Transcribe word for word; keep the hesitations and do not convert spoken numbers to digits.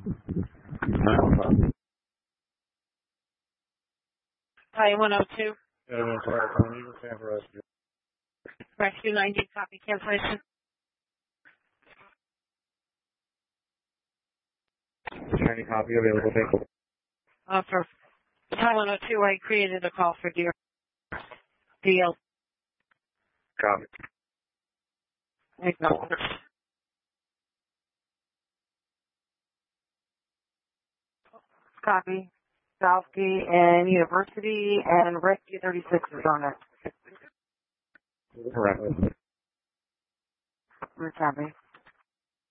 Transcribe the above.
Hi, one oh two. Yeah, I'm sorry. Can you stand for us? Rescue ninety, copy cancellation. Is there any copy available? Thank you. Uh, for Hi, one oh two, I created a call for dear deal. Copy. Acknowledged. Copy. Southgate and University and Rescue thirty-six is on it. Correct. Copy.